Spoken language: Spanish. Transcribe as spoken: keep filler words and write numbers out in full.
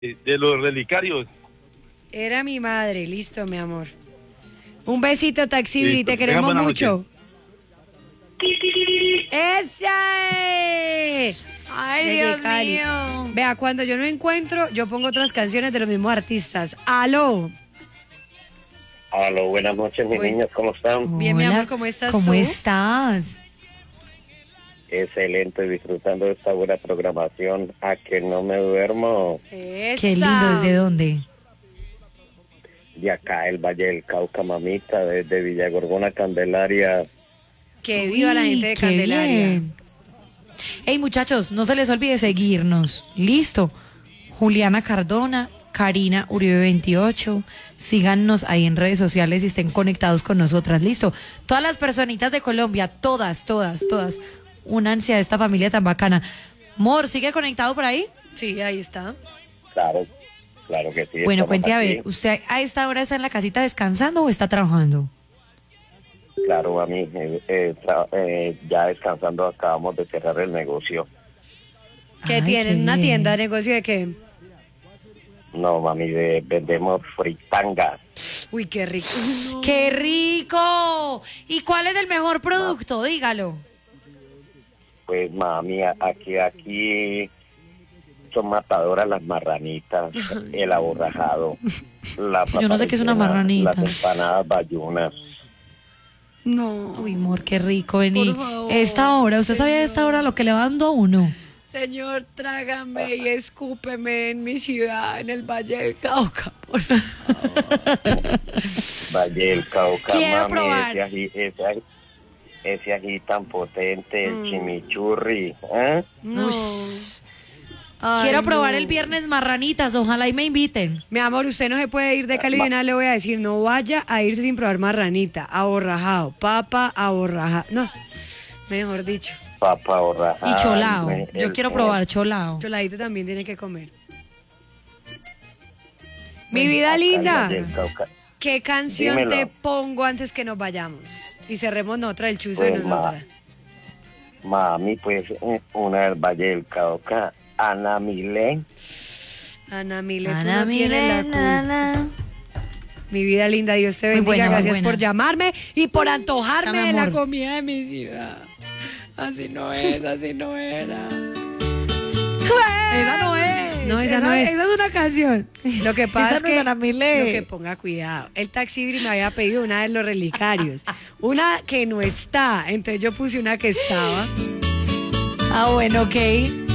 de los relicarios. Era mi madre, listo, mi amor. Un besito, Taxibri, Listo, te queremos buena mucho. ¡Esa! es! Ay, Desde Dios Cali. mío. Vea, cuando yo no encuentro, yo pongo otras canciones de los mismos artistas. ¡Aló! Aló, buenas noches, mis Buen- niños, ¿cómo están? Bien, mi Hola, amor, ¿cómo estás ¿Cómo tú? estás? Excelente, disfrutando de esta buena programación. A que no me duermo. Esa. Qué lindo, ¿desde dónde? De acá, el Valle del Cauca, mamita, desde Villa Gorgona, Candelaria. Que viva la Uy, gente de qué Candelaria. bien. Ey, muchachos, no se les olvide seguirnos. Listo. Juliana Cardona, Karina Uribe veintiocho. Síganos ahí en redes sociales y estén conectados con nosotras. Listo. Todas las personitas de Colombia, todas, todas, todas. Únanse a esta familia tan bacana. Mor, ¿sigue conectado por ahí? Sí, ahí está. Claro, claro que sí. Bueno, estamos cuente a aquí. ver, ¿usted a esta hora está en la casita descansando o está trabajando? Claro, a mí, eh, eh, tra- eh, ya descansando, acabamos de cerrar el negocio. ¿Qué Ay, tienen? qué ¿Una bien. tienda de negocio de qué? No, mami, de- vendemos fritangas. Uy, qué rico. ¡Qué rico! ¿Y cuál es el mejor producto? Dígalo. Pues, mami, a- aquí, aquí son matadoras las marranitas, el aborrajado, la Yo no sé qué es una papa marranita. rellena, las empanadas bayunas. No. Uy, amor, qué rico, vení. Por favor, Esta hora, ¿usted sabía a esta hora lo que le va dando a uno? Señor, trágame y escúpeme en mi ciudad, en el Valle del Cauca, por favor. Valle del Cauca, Quiero mami, probar. ese ají, ese ají, ese ají tan potente, el Mm. chimichurri, ¿eh? No. Ush. Ay, Quiero probar no. el viernes marranitas, ojalá y me inviten. Mi amor, usted no se puede ir de Cali de nada, le voy a decir, no vaya a irse sin probar marranita, aborrajado, papa, aborrajado. No, mejor dicho, Papa borrajada. Y cholao. el- Yo el- quiero probar cholao. choladito también tiene que comer. Mi Bueno, vida acá en linda, Valle del Cauca. ¿qué canción Dímelo. te pongo antes que nos vayamos? Y cerremos otra del chuzo de Pues, ma- nosotras. Mami, pues, eh, una del Valle del Cauca, Ana Milén. Ana Mile, tú Ana no tienes la Milena, culpa. na. Mi vida linda, Dios te Muy bendiga. buena, muy Gracias buena. por llamarme y por antojarme Chao, mi de la amor. comida de mi ciudad. Así no es, así no era. Esa no es. No, esa no es. Esa es una canción. Lo que pasa Esa es no es que, Ana Milé. lo que ponga cuidado. El taxibri me había pedido una de los relicarios, una que no está, entonces yo puse una que estaba. Ah, bueno, ok.